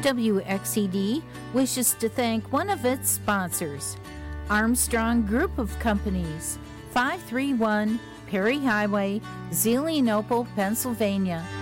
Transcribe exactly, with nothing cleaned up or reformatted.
W X E D wishes to thank one of its sponsors, Armstrong Group of Companies, five thirty-one Perry Highway, Zelienople, Pennsylvania.